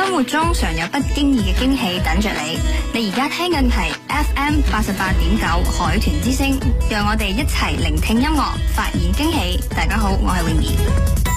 生活中常有不經意嘅驚喜等着你。你而家聽緊係 FM 88.9海豚之聲，讓我哋一齊聆聽音樂，發現驚喜。大家好，我係泳兒。